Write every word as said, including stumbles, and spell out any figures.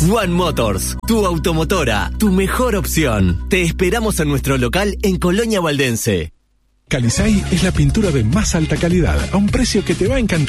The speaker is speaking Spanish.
One Motors, tu automotora, tu mejor opción. Te esperamos en nuestro local en Colonia Valdense. Calisay es la pintura de más alta calidad, a un precio que te va a encantar.